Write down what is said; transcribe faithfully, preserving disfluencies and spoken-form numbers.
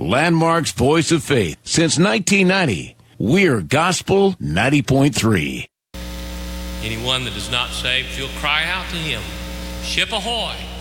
Landmark's voice of faith since nineteen ninety. We're Gospel ninety point three. Anyone that is not saved, you'll cry out to him. Ship ahoy!